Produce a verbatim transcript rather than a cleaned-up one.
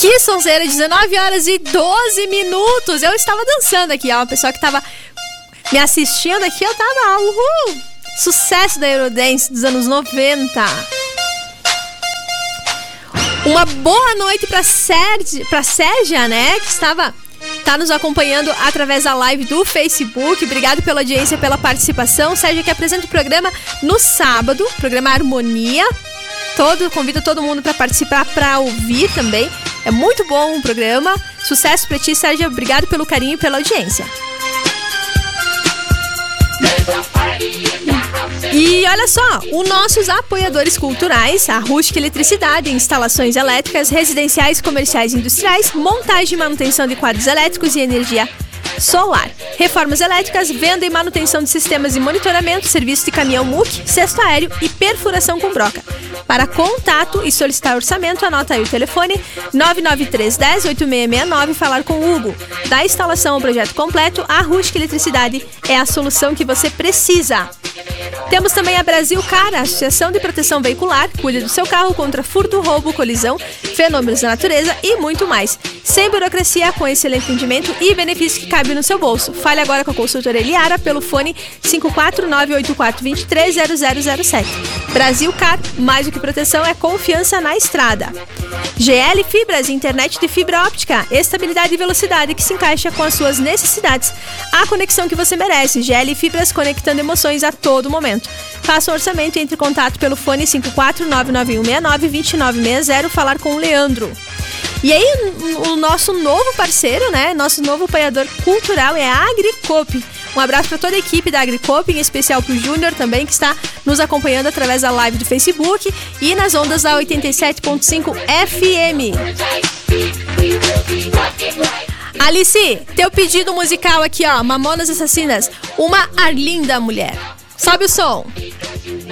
Que sonzeira, dezenove horas e doze minutos. Eu estava dançando aqui, ó. Uma pessoa que estava me assistindo aqui, eu tava, uhul! Sucesso da Eurodance dos anos noventa. Uma boa noite para Sérgia, para Sérgia, né? Que estava tá nos acompanhando através da live do Facebook. Obrigado pela audiência, pela participação. Sérgia que apresenta o programa no sábado, programa Harmonia. Todo, convido todo mundo para participar, para ouvir também. É muito bom o programa. Sucesso para ti, Sérgia. Obrigado pelo carinho e pela audiência. E olha só, os nossos apoiadores culturais, a Rústica Eletricidade, instalações elétricas, residenciais, comerciais e industriais, montagem e manutenção de quadros elétricos e energia solar, reformas elétricas, venda e manutenção de sistemas de monitoramento, serviço de caminhão M U C, cesto aéreo e perfuração com broca. Para contato e solicitar orçamento, anota aí o telefone nove nove três um zero oito seis seis nove, falar com o Hugo. Da instalação ao projeto completo, a Rústica Eletricidade é a solução que você precisa. Temos também a Brasil Car, a Associação de Proteção Veicular, cuida do seu carro contra furto, roubo, colisão, fenômenos da natureza e muito mais. Sem burocracia, com excelente atendimento e benefício que cabe no seu bolso. Fale agora com a consultora Eliara pelo fone cinco quatro nove oito quatro dois três zero zero zero sete. Brasil Car, mais do que proteção é confiança na estrada. G L Fibras, internet de fibra óptica, estabilidade e velocidade que se encaixa com as suas necessidades. A conexão que você merece. G L Fibras, conectando emoções a todo momento. Faça um orçamento e entre em contato pelo fone cinco quatro nove nove um seis nove dois nove seis zero, falar com o Leandro. E aí, o nosso novo parceiro, né? Nosso novo apoiador cultural é a Agricoop. Um abraço para toda a equipe da Agricoop, em especial para o Júnior também, que está nos acompanhando através da live do Facebook e nas ondas da oitenta e sete ponto cinco F M. Alice, teu pedido musical aqui, ó, Mamonas Assassinas, Uma Arlinda Mulher. Sobe o som.